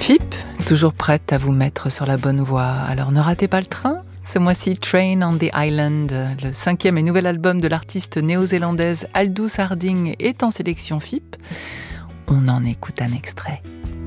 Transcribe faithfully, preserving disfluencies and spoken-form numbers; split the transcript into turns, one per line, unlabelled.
F I P, toujours prête à vous mettre sur la bonne voie. Alors ne ratez pas le train. Ce mois-ci, Train on the Island, le cinquième et nouvel album de l'artiste néo-zélandaise Aldous Harding est en sélection F I P. On en écoute un extrait.